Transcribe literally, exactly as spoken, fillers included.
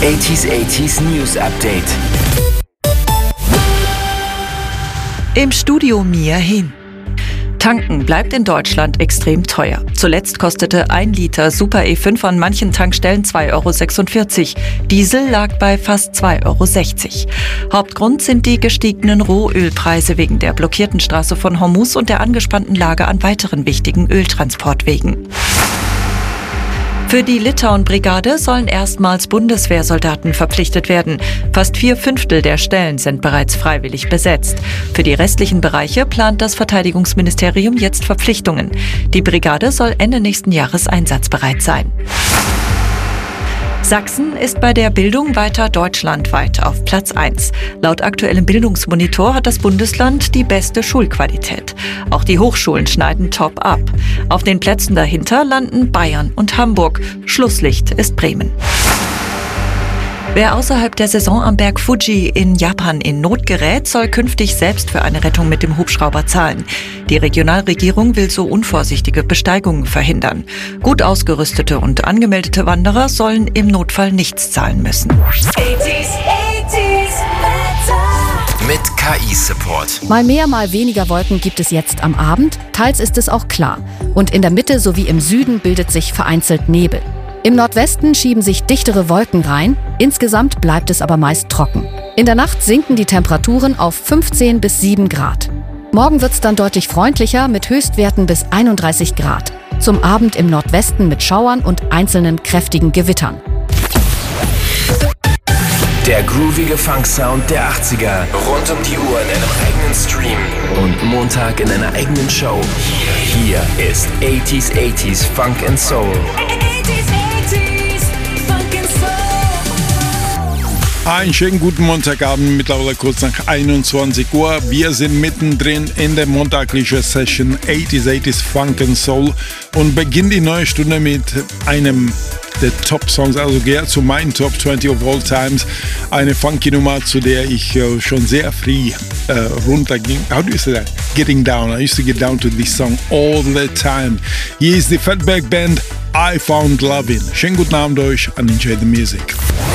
achtziger achtziger News Update. Im Studio Mia Hin. Tanken bleibt in Deutschland extrem teuer. Zuletzt kostete ein Liter Super E fünf an manchen Tankstellen zwei Euro sechsundvierzig. Diesel lag bei fast zwei Euro sechzig. Hauptgrund sind die gestiegenen Rohölpreise wegen der blockierten Straße von Hormuz und der angespannten Lage an weiteren wichtigen Öltransportwegen. Für die Litauen-Brigade sollen erstmals Bundeswehrsoldaten verpflichtet werden. Fast vier Fünftel der Stellen sind bereits freiwillig besetzt. Für die restlichen Bereiche plant das Verteidigungsministerium jetzt Verpflichtungen. Die Brigade soll Ende nächsten Jahres einsatzbereit sein. Sachsen ist bei der Bildung weiter deutschlandweit auf Platz eins. Laut aktuellem Bildungsmonitor hat das Bundesland die beste Schulqualität. Auch die Hochschulen schneiden top ab. Auf den Plätzen dahinter landen Bayern und Hamburg. Schlusslicht ist Bremen. Wer außerhalb der Saison am Berg Fuji in Japan in Not gerät, soll künftig selbst für eine Rettung mit dem Hubschrauber zahlen. Die Regionalregierung will so unvorsichtige Besteigungen verhindern. Gut ausgerüstete und angemeldete Wanderer sollen im Notfall nichts zahlen müssen. Mit K I-Support. Mal mehr, mal weniger Wolken gibt es jetzt am Abend. Teils ist es auch klar. Und in der Mitte sowie im Süden bildet sich vereinzelt Nebel. Im Nordwesten schieben sich dichtere Wolken rein. Insgesamt bleibt es aber meist trocken. In der Nacht sinken die Temperaturen auf fünfzehn bis sieben Grad. Morgen wird es dann deutlich freundlicher mit Höchstwerten bis einunddreißig Grad. Zum Abend im Nordwesten mit Schauern und einzelnen kräftigen Gewittern. Der groovige Funk-Sound der achtziger. Rund um die Uhr in einem eigenen Stream. Und Montag in einer eigenen Show. Hier, hier ist achtziger achtziger Funk and Soul. Einen schönen guten Montagabend, mittlerweile kurz nach einundzwanzig Uhr. Wir sind mittendrin in der montaglichen Session achtziger achtziger Funk and Soul und beginnen die neue Stunde mit einem der Top-Songs, also gehört zu meinen Top zwanzig of all times. Eine Funky-Nummer, zu der ich äh, schon sehr früh äh, runterging. How do you say that? Getting down. I used to get down to this song all the time. Hier ist die Fatback Band, I Found Lovin'. Schönen guten Abend euch and enjoy the music.